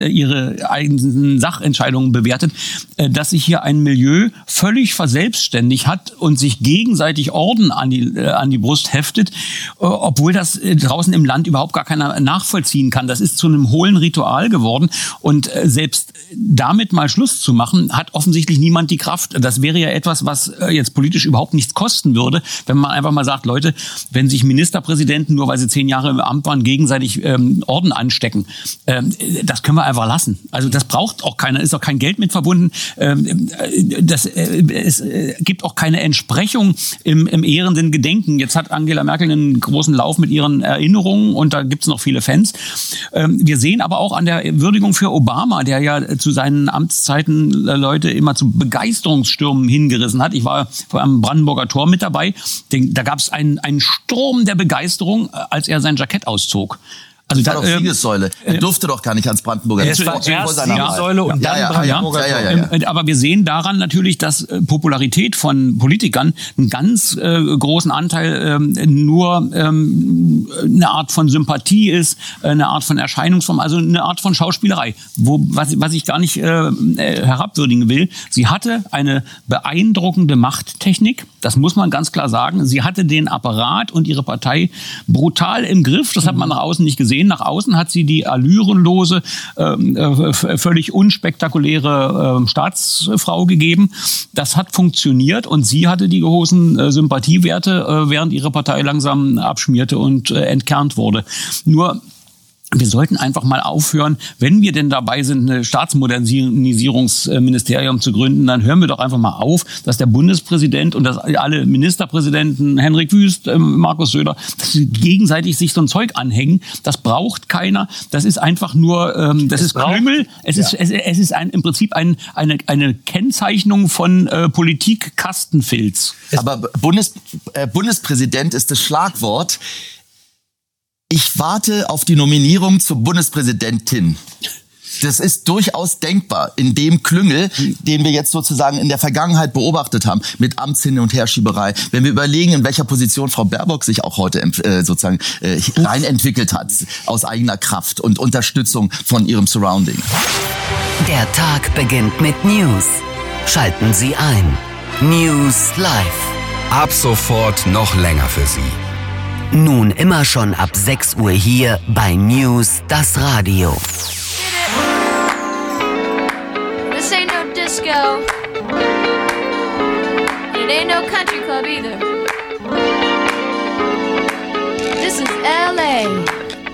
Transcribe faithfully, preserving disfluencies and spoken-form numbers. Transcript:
ihre eigenen Sachentscheidungen bewertet, dass sich hier ein Milieu völlig verselbstständigt hat und sich gegenseitig Orden an die, an die Brust heftet, obwohl das draußen im Land überhaupt gar keiner nachvollziehen kann. Das ist zu einem hohlen Ritual geworden und selbst damit mal Schluss zu machen, hat offensichtlich niemand die Kraft. Das wäre ja etwas, was jetzt politisch überhaupt nichts kosten würde, wenn man einfach mal sagt, Leute, wenn sich Ministerpräsidenten, nur weil sie zehn Jahre im Amt waren, gegenseitig ähm, Orden anstecken, ähm, das können wir einfach lassen. Also das braucht auch keiner, ist auch kein Geld mit verbunden. Ähm, das, äh, es äh, gibt auch keine Entsprechung im, im ehrenden Gedenken. Jetzt hat Angela Merkel einen großen Lauf mit ihren Erinnerungen und da gibt es noch viele Fans. Ähm, wir sehen aber auch an der Würdigung für Obama, der ja zu seinen Amtszeiten äh, Leute immer zu Begeisterungsstürmen hingerissen hat. Ich war am Brandenburger Tor mit dabei. Den, da gab es einen, einen Sturm der Begeisterung, als er sein Jackett auszog. Also das war doch Siegessäule. Er durfte doch gar nicht ans Brandenburger. Es war erst Siegessäule und dann Brandenburger Tor. Aber wir sehen daran natürlich, dass Popularität von Politikern einen ganz äh, großen Anteil ähm, nur ähm, eine Art von Sympathie ist, eine Art von Erscheinungsform, also eine Art von Schauspielerei, wo was, was ich gar nicht äh, herabwürdigen will. Sie hatte eine beeindruckende Machttechnik, das muss man ganz klar sagen. Sie hatte den Apparat und ihre Partei brutal im Griff. Das hat man nach außen nicht gesehen. Nach außen hat sie die allürenlose, äh, völlig unspektakuläre äh, Staatsfrau gegeben. Das hat funktioniert und sie hatte die großen äh, Sympathiewerte, äh, während ihre Partei langsam abschmierte und äh, entkernt wurde. Nur wir sollten einfach mal aufhören, wenn wir denn dabei sind, ein Staatsmodernisierungsministerium zu gründen, dann hören wir doch einfach mal auf, dass der Bundespräsident und dass alle Ministerpräsidenten, Henrik Wüst, Markus Söder, dass sie gegenseitig sich so ein Zeug anhängen. Das braucht keiner. Das ist einfach nur, ähm, das es ist braucht, Klüngel. Es ja. ist, es, es ist ein, im Prinzip ein, eine, eine Kennzeichnung von äh, Politik-Kastenfilz. Aber Bundes, äh, Bundespräsident ist das Schlagwort. Ich warte auf die Nominierung zur Bundespräsidentin. Das ist durchaus denkbar in dem Klüngel, den wir jetzt sozusagen in der Vergangenheit beobachtet haben, mit Amtshin- und Herschieberei. Wenn wir überlegen, in welcher Position Frau Baerbock sich auch heute äh, sozusagen äh, rein entwickelt hat, aus eigener Kraft und Unterstützung von ihrem Surrounding. Der Tag beginnt mit News. Schalten Sie ein. News Live. Ab sofort noch länger für Sie. Nun immer schon ab sechs Uhr hier bei News, das Radio. This ain't no disco. It ain't no country club either. This is L A